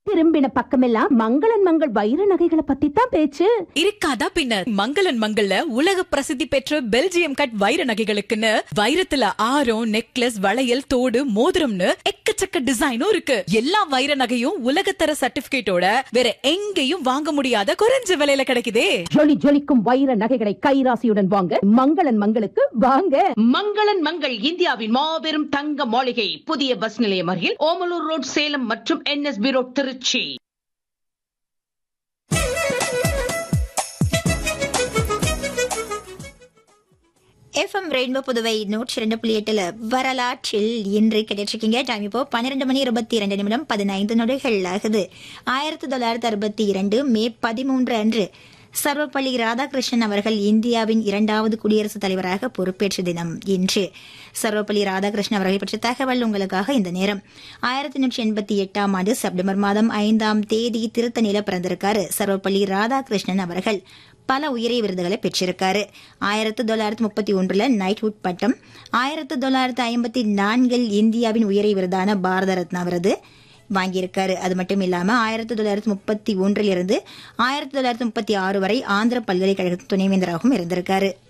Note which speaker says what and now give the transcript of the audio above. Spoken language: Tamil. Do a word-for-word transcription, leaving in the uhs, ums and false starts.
Speaker 1: திரும்பின பக்கமெல்லாம் மங்களன் மங்கள் வைர நகைகளை பத்தி தான் பேச்சு.
Speaker 2: இருக்காதா பின்ன. மங்களன் மங்கள்ல உலக பிரசித்தி பெற்ற பெல்ஜியம் கட் வைர நகைகளுக்குன்னு வைரத்துல ஆரம், நெக்லஸ், வளையல், தோடு, மோதிரம்னு எக்கச்சக்க டிசைனும் இருக்கு. எல்லா வைர நகையும் உலகத்தர சர்டிபிகேட்டோட வேற எங்கேயும் வாங்க முடியாத குறைஞ்ச விலையில கிடைக்குதே.
Speaker 1: ஜொலி ஜொலிக்கும் வைர நகைகளை கைராசியுடன் வாங்க மங்களன் மங்களுக்கு வாங்க.
Speaker 3: மங்களன் மங்கள் இந்தியாவின் மாபெரும் தங்க மாளிகை, புதிய பஸ் நிலையம் அருகில் ஓமலூர் ரோட், சேலம் மற்றும் NSP road, Trichy.
Speaker 4: FM rainbow Puduvai நூற்றி இரண்டு புள்ளி எட்டுல வரலாற்றில் இன்று கிடைச்சிருக்கீங்க. டைம் இப்போ பன்னிரெண்டு மணி இருபத்தி இரண்டு நிமிடம் பதினைந்து நொடிகள் ஆகுது. ஆயிரத்தி தொள்ளாயிரத்தி அறுபத்தி இரண்டு மே பதிமூன்று அன்று சர்வப்பள்ளி ராதாகிருஷ்ணன் அவர்கள் இந்தியாவின் இரண்டாவது குடியரசுத் தலைவராக பொறுப்பேற்ற தினம் இன்று. சர்வப்பள்ளி ராதாகிருஷ்ணன் அவர்கள் பற்றிய தகவல் உங்களுக்காக இந்த நேரம். ஆயிரத்தி நூற்றி எண்பத்தி எட்டாம் ஆண்டு செப்டம்பர் மாதம் ஐந்தாம் தேதி திருத்தணியில பிறந்திருக்காரு சர்வப்பள்ளி ராதாகிருஷ்ணன் அவர்கள். பல உயரிய விருதுகளை பெற்றிருக்காரு. ஆயிரத்தி தொள்ளாயிரத்தி முப்பத்தி ஒன்றுல நைட்ஹுட் பட்டம், ஆயிரத்தி தொள்ளாயிரத்தி ஐம்பத்தி நான்கில் இந்தியாவின் உயரிய விருதான பாரத ரத்னா விருது வாங்கியிருக்காரு. அது மட்டும் இல்லாம ஆயிரத்தி தொள்ளாயிரத்தி முப்பத்தி ஒன்றில் இருந்து ஆயிரத்தி தொள்ளாயிரத்தி முப்பத்தி ஆறு வரை ஆந்திர பல்கலைக்கழக துணைவேந்தராகவும் இருந்திருக்காரு.